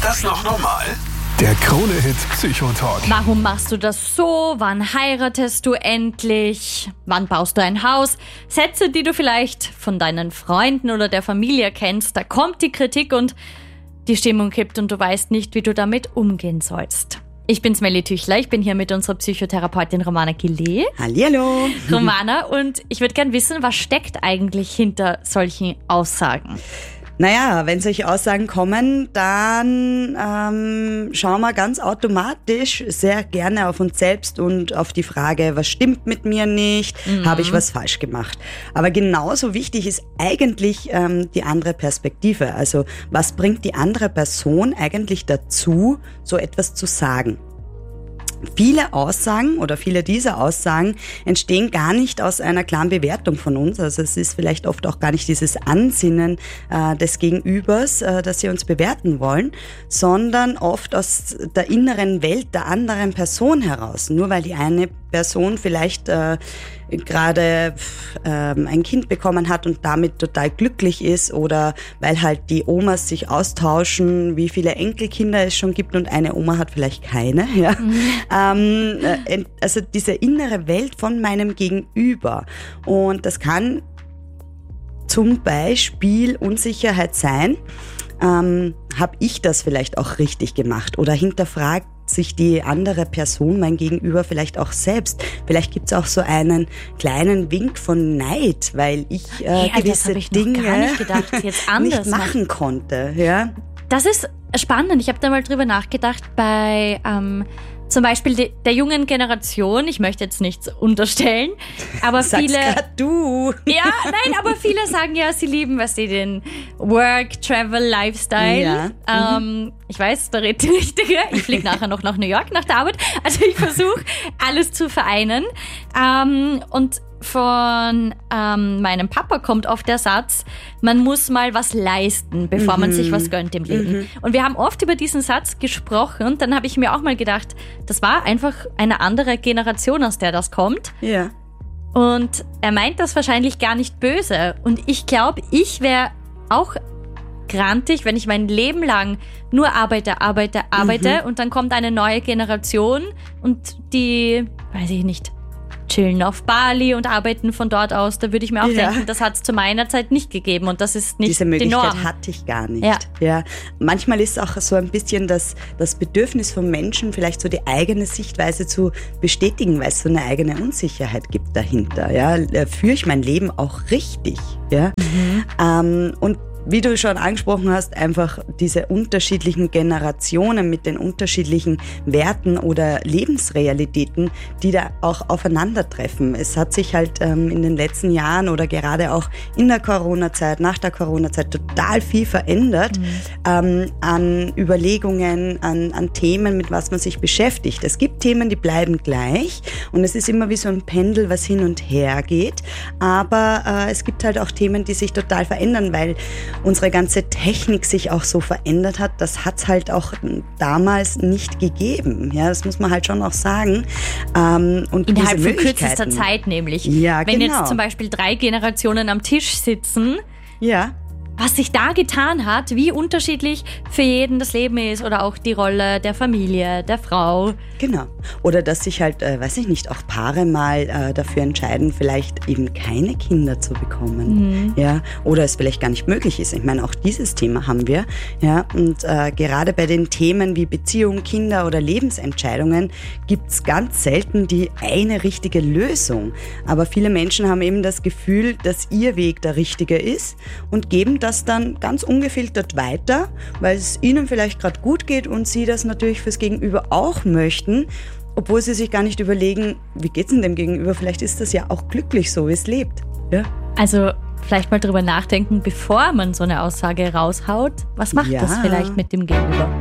Ist das noch normal? Der Krone-Hit Psychotalk. Warum machst du das so? Wann heiratest du endlich? Wann baust du ein Haus? Sätze, die du vielleicht von deinen Freunden oder der Familie kennst. Da kommt die Kritik und die Stimmung kippt und du weißt nicht, wie du damit umgehen sollst. Ich bin's Melli Tüchler, ich bin hier mit unserer Psychotherapeutin Romana Gillet. Hallihallo. Romana, und ich würde gern wissen, was steckt eigentlich hinter solchen Aussagen? Naja, wenn solche Aussagen kommen, dann schauen wir ganz automatisch sehr gerne auf uns selbst und auf die Frage, was stimmt mit mir nicht, habe ich was falsch gemacht. Aber genauso wichtig ist eigentlich die andere Perspektive. Also was bringt die andere Person eigentlich dazu, so etwas zu sagen? Viele Aussagen oder viele dieser Aussagen entstehen gar nicht aus einer klaren Bewertung von uns. Also es ist vielleicht oft auch gar nicht dieses Ansinnen des Gegenübers, dass sie uns bewerten wollen, sondern oft aus der inneren Welt der anderen Person heraus. Nur weil die eine Person vielleicht gerade ein Kind bekommen hat und damit total glücklich ist oder weil halt die Omas sich austauschen, wie viele Enkelkinder es schon gibt und eine Oma hat vielleicht keine. Ja? Also diese innere Welt von meinem Gegenüber. Und das kann zum Beispiel Unsicherheit sein. Habe ich das vielleicht auch richtig gemacht oder hinterfragt sich die andere Person, mein Gegenüber, vielleicht auch selbst. Vielleicht gibt es auch so einen kleinen Wink von Neid, weil ich gewisse Dinge nicht machen konnte. Ja? Das ist spannend. Ich habe da mal drüber nachgedacht bei zum Beispiel der jungen Generation. Ich möchte jetzt nichts unterstellen, aber Sag's grad du. Ja, nein, aber viele sagen ja, sie lieben, was sie den Work, Travel, Lifestyle. Ja. Ich weiß, da redet die Richtige. Ich fliege nachher noch nach New York nach der Arbeit. Also ich versuche, alles zu vereinen. Und von meinem Papa kommt oft der Satz, man muss mal was leisten, bevor man sich was gönnt im Leben. Und wir haben oft über diesen Satz gesprochen und dann habe ich mir auch mal gedacht, das war einfach eine andere Generation, aus der das kommt. Ja. Und er meint das wahrscheinlich gar nicht böse. Und ich glaube, ich wäre auch grantig, wenn ich mein Leben lang nur arbeite und dann kommt eine neue Generation und die, weiß ich nicht, chillen auf Bali und arbeiten von dort aus. Da würde ich mir auch denken, das hat es zu meiner Zeit nicht gegeben und das ist nicht diese Möglichkeit die Norm. Hatte ich gar nicht. Ja. Manchmal ist auch so ein bisschen das Bedürfnis von Menschen, vielleicht so die eigene Sichtweise zu bestätigen, weil es so eine eigene Unsicherheit gibt dahinter. Ja, führe ich mein Leben auch richtig? Ja, und wie du schon angesprochen hast, einfach diese unterschiedlichen Generationen mit den unterschiedlichen Werten oder Lebensrealitäten, die da auch aufeinandertreffen. Es hat sich halt in den letzten Jahren oder gerade auch in der Corona-Zeit, nach der Corona-Zeit total viel verändert an Überlegungen, an Themen, mit was man sich beschäftigt. Es gibt Themen, die bleiben gleich und es ist immer wie so ein Pendel, was hin und her geht. Aber es gibt halt auch Themen, die sich total verändern, weil unsere ganze Technik sich auch so verändert hat, das hat es halt auch damals nicht gegeben. Ja, das muss man halt schon auch sagen. Und innerhalb von kürzester Zeit nämlich. Ja, wenn jetzt zum Beispiel 3 Generationen am Tisch sitzen, was sich da getan hat, wie unterschiedlich für jeden das Leben ist oder auch die Rolle der Familie, der Frau. Genau. Oder dass sich halt, weiß ich nicht, auch Paare mal dafür entscheiden, vielleicht eben keine Kinder zu bekommen. Ja. Oder es vielleicht gar nicht möglich ist. Ich meine, auch dieses Thema haben wir. Ja. Und gerade bei den Themen wie Beziehung, Kinder oder Lebensentscheidungen gibt es ganz selten die eine richtige Lösung. Aber viele Menschen haben eben das Gefühl, dass ihr Weg der richtige ist und geben das dann ganz ungefiltert weiter, weil es ihnen vielleicht gerade gut geht und sie das natürlich fürs Gegenüber auch möchten, obwohl sie sich gar nicht überlegen, wie geht's denn dem Gegenüber? Vielleicht ist das ja auch glücklich so, wie es lebt. Ja? Also vielleicht mal drüber nachdenken, bevor man so eine Aussage raushaut. Was macht das vielleicht mit dem Gegenüber?